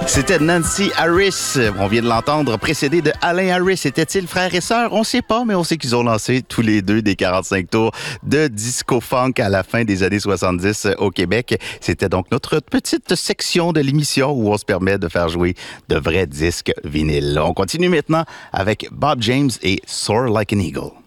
C'était Nancy Harris. On vient de l'entendre, précédé de Alain Harris. Étaient-ils frères et sœurs? On ne sait pas, mais on sait qu'ils ont lancé tous les deux des 45 tours de disco-funk à la fin des années 70 au Québec. C'était donc notre petite section de l'émission où on se permet de faire jouer de vrais disques vinyles. On continue maintenant avec Bob James et Soar Like an Eagle.